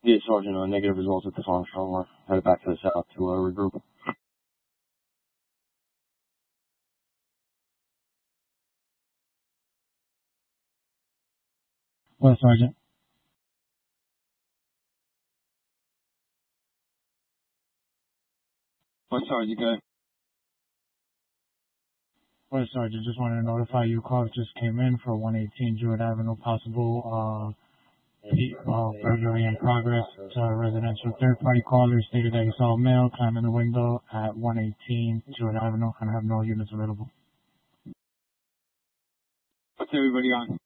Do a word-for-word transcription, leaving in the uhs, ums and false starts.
Yeah, Sergeant, uh, negative results at the Armstrong. We're headed back to the south to uh, regroup. Well, Sergeant. What, Sergeant, good? Well, Sergeant, just wanted to notify you calls just came in for one eighteen Jewett Avenue, possible uh, uh, burglary in progress. It's a residential third-party caller stated that he saw a male climb in the window at one eighteen Jewett Avenue and have no units available. What's everybody on?